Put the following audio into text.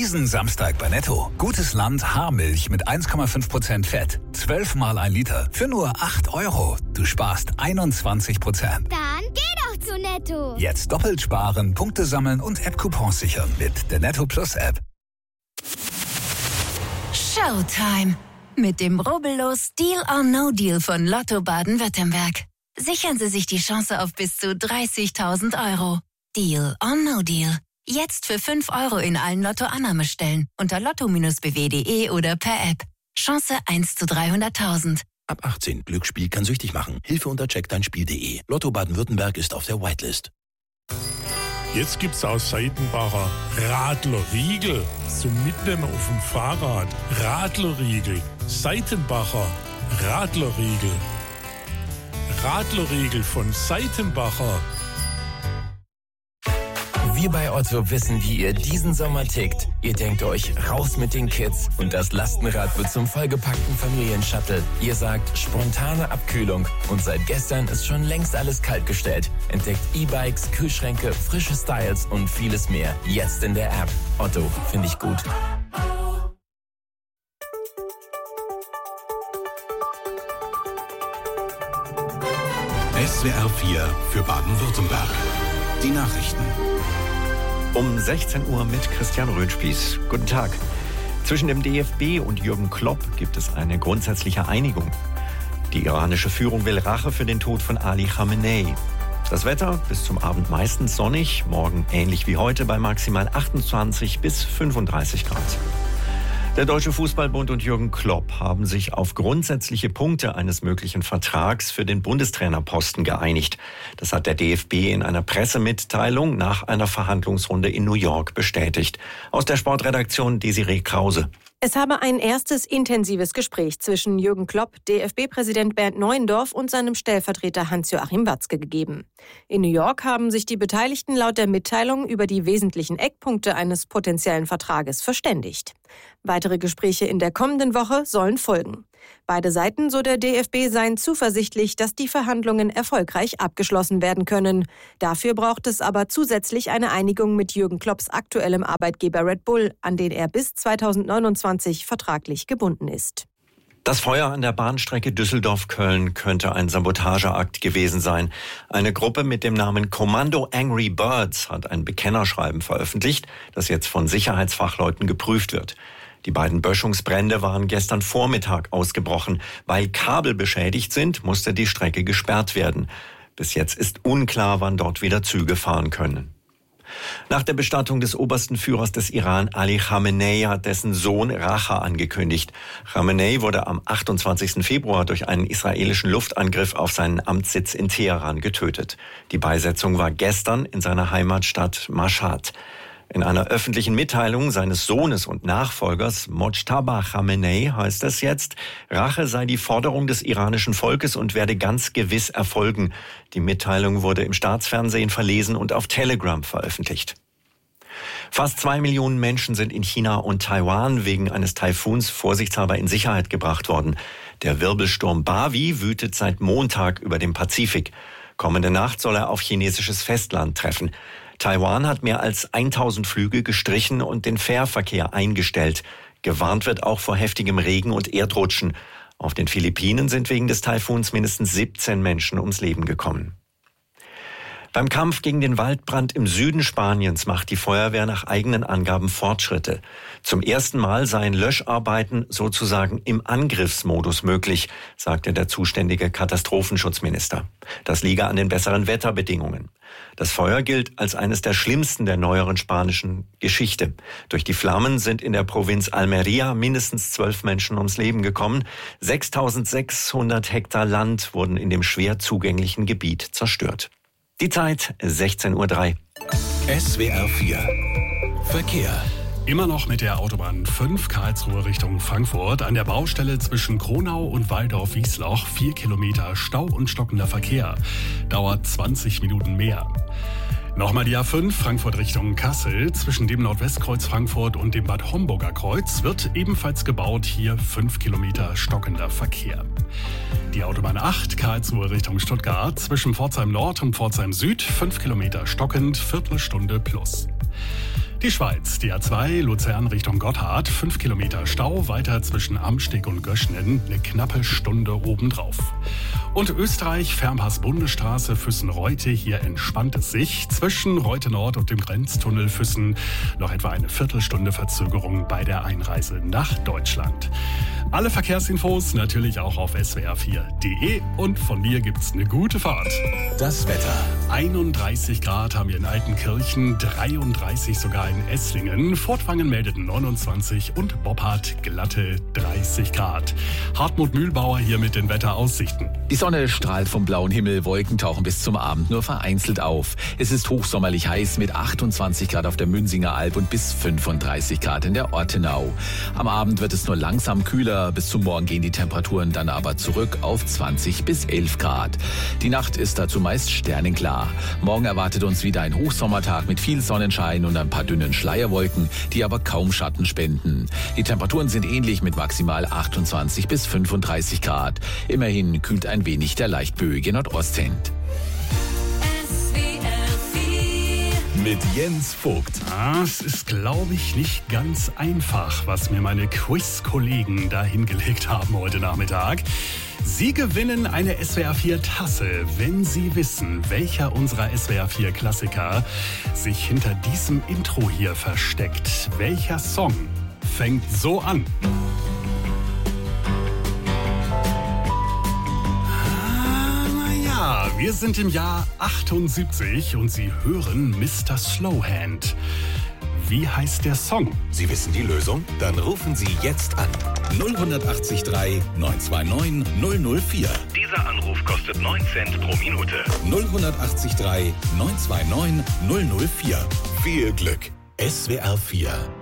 Diesen Samstag bei Netto. Gutes Land Haarmilch mit 1,5% Fett. 12 mal 1 Liter für nur 8 €. Du sparst 21%. Dann geh doch zu Netto. Jetzt doppelt sparen, Punkte sammeln und App-Coupons sichern mit der Netto Plus App. Showtime. Mit dem rubbellos Deal or No Deal von Lotto Baden-Württemberg. Sichern Sie sich die Chance auf bis zu 30.000 €. Deal or No Deal. Jetzt für 5 € in allen Lotto-Annahmestellen unter lotto-bw.de oder per App. Chance 1 zu 300.000. Ab 18. Glücksspiel kann süchtig machen. Hilfe unter checkdeinspiel.de. Lotto Baden-Württemberg ist auf der Whitelist. Jetzt gibt's aus Seitenbacher Radlerriegel zum Mitnehmen auf dem Fahrrad. Radlerriegel. Seitenbacher Radlerriegel. Radlerriegel von Seitenbacher. Wir bei Otto wissen, wie ihr diesen Sommer tickt. Ihr denkt euch, raus mit den Kids und das Lastenrad wird zum vollgepackten Familienshuttle. Ihr sagt, spontane Abkühlung und seit gestern ist schon längst alles kaltgestellt. Entdeckt E-Bikes, Kühlschränke, frische Styles und vieles mehr. Jetzt in der App. Otto, finde ich gut. SWR 4 für Baden-Württemberg. Die Nachrichten. Um 16 Uhr mit Christian Röhnspieß. Guten Tag. Zwischen dem DFB und Jürgen Klopp gibt es eine grundsätzliche Einigung. Die iranische Führung will Rache für den Tod von Ali Khamenei. Das Wetter bis zum Abend meistens sonnig, morgen ähnlich wie heute bei maximal 28 bis 35 Grad. Der Deutsche Fußballbund und Jürgen Klopp haben sich auf grundsätzliche Punkte eines möglichen Vertrags für den Bundestrainerposten geeinigt. Das hat der DFB in einer Pressemitteilung nach einer Verhandlungsrunde in New York bestätigt. Aus der Sportredaktion Desiree Krause. Es habe ein erstes intensives Gespräch zwischen Jürgen Klopp, DFB-Präsident Bernd Neuendorf und seinem Stellvertreter Hans-Joachim Watzke gegeben. In New York haben sich die Beteiligten laut der Mitteilung über die wesentlichen Eckpunkte eines potenziellen Vertrages verständigt. Weitere Gespräche in der kommenden Woche sollen folgen. Beide Seiten, so der DFB, seien zuversichtlich, dass die Verhandlungen erfolgreich abgeschlossen werden können. Dafür braucht es aber zusätzlich eine Einigung mit Jürgen Klopps aktuellem Arbeitgeber Red Bull, an den er bis 2029 vertraglich gebunden ist. Das Feuer an der Bahnstrecke Düsseldorf-Köln könnte ein Sabotageakt gewesen sein. Eine Gruppe mit dem Namen Kommando Angry Birds hat ein Bekennerschreiben veröffentlicht, das jetzt von Sicherheitsfachleuten geprüft wird. Die beiden Böschungsbrände waren gestern Vormittag ausgebrochen. Weil Kabel beschädigt sind, musste die Strecke gesperrt werden. Bis jetzt ist unklar, wann dort wieder Züge fahren können. Nach der Bestattung des obersten Führers des Iran, Ali Khamenei, hat dessen Sohn Rache angekündigt. Khamenei wurde am 28. Februar durch einen israelischen Luftangriff auf seinen Amtssitz in Teheran getötet. Die Beisetzung war gestern in seiner Heimatstadt Mashhad. In einer öffentlichen Mitteilung seines Sohnes und Nachfolgers Mojtaba Khamenei heißt es jetzt, Rache sei die Forderung des iranischen Volkes und werde ganz gewiss erfolgen. Die Mitteilung wurde im Staatsfernsehen verlesen und auf Telegram veröffentlicht. Fast 2 Millionen Menschen sind in China und Taiwan wegen eines Taifuns vorsichtshalber in Sicherheit gebracht worden. Der Wirbelsturm Bavi wütet seit Montag über dem Pazifik. Kommende Nacht soll er auf chinesisches Festland treffen. Taiwan hat mehr als 1000 Flüge gestrichen und den Fährverkehr eingestellt. Gewarnt wird auch vor heftigem Regen und Erdrutschen. Auf den Philippinen sind wegen des Taifuns mindestens 17 Menschen ums Leben gekommen. Beim Kampf gegen den Waldbrand im Süden Spaniens macht die Feuerwehr nach eigenen Angaben Fortschritte. Zum ersten Mal seien Löscharbeiten sozusagen im Angriffsmodus möglich, sagte der zuständige Katastrophenschutzminister. Das liege an den besseren Wetterbedingungen. Das Feuer gilt als eines der schlimmsten der neueren spanischen Geschichte. Durch die Flammen sind in der Provinz Almería mindestens 12 Menschen ums Leben gekommen. 6.600 Hektar Land wurden in dem schwer zugänglichen Gebiet zerstört. Die Zeit 16:03 Uhr. SWR 4 Verkehr. Immer noch mit der Autobahn 5 Karlsruhe Richtung Frankfurt. An der Baustelle zwischen Kronau und Walldorf-Wiesloch 4 Kilometer Stau und stockender Verkehr. Dauert 20 Minuten mehr. Nochmal die A5 Frankfurt Richtung Kassel. Zwischen dem Nordwestkreuz Frankfurt und dem Bad Homburger Kreuz wird ebenfalls gebaut. Hier 5 Kilometer stockender Verkehr. Die Autobahn 8 Karlsruhe Richtung Stuttgart. Zwischen Pforzheim Nord und Pforzheim Süd 5 Kilometer stockend, Viertelstunde plus. Die Schweiz, die A2 Luzern Richtung Gotthard, 5 Kilometer Stau, weiter zwischen Amsteg und Göschnen, eine knappe Stunde obendrauf. Und Österreich, Fernpass-Bundesstraße Füssen-Reute, hier entspannt es sich. Zwischen Reute Nord und dem Grenztunnel Füssen noch etwa eine Viertelstunde Verzögerung bei der Einreise nach Deutschland. Alle Verkehrsinfos natürlich auch auf swr4.de und von mir gibt's eine gute Fahrt. Das Wetter. 31 Grad haben wir in Altenkirchen, 33 sogar in Esslingen, Furtwangen meldeten 29 und Boppard glatte 30 Grad. Hartmut Mühlbauer hier mit den Wetteraussichten. Die Sonne strahlt vom blauen Himmel, Wolken tauchen bis zum Abend nur vereinzelt auf. Es ist hochsommerlich heiß mit 28 Grad auf der Münzinger Alb und bis 35 Grad in der Ortenau. Am Abend wird es nur langsam kühler, bis zum Morgen gehen die Temperaturen dann aber zurück auf 20 bis 11 Grad. Die Nacht ist dazu meist sternenklar. Morgen erwartet uns wieder ein Hochsommertag mit viel Sonnenschein und ein paar dünnen Schleierwolken, die aber kaum Schatten spenden. Die Temperaturen sind ähnlich mit maximal 28 bis 35 Grad. Immerhin kühlt ein wenig der leicht böige Nordostwind. Mit Jens Vogt. Es ist, glaube ich, nicht ganz einfach, was mir meine Quiz-Kollegen da hingelegt haben heute Nachmittag. Sie gewinnen eine SWR4-Tasse, wenn Sie wissen, welcher unserer SWR4-Klassiker sich hinter diesem Intro hier versteckt. Welcher Song fängt so an? Wir sind im Jahr 78 und Sie hören Mr. Slowhand. Wie heißt der Song? Sie wissen die Lösung? Dann rufen Sie jetzt an. 0183 929 004. Dieser Anruf kostet 9 Cent pro Minute. 0183 929 004. Viel Glück. SWR4